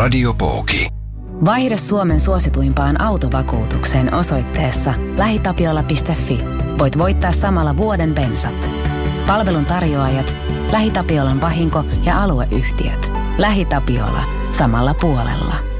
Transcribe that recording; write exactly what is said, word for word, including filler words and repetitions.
Radiopooki. Vaihda Suomen suosituimpaan autovakuutukseen osoitteessa lähitapiola piste fi. Voit voittaa samalla vuoden bensat. Palvelun tarjoajat, LähiTapiolan vahinko- ja alueyhtiöt. LähiTapiola. Samalla puolella.